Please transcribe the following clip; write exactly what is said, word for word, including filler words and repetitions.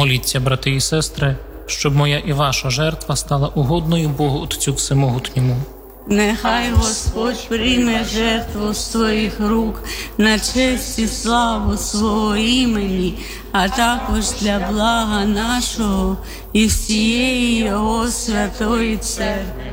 Моліться, брати і сестри, щоб моя і ваша жертва стала угодною Богу Отцю Всемогутньому. Нехай Господь прийме жертву з твоїх рук на честь і славу свого імені, а також для блага нашого і всієї Його святої церкви.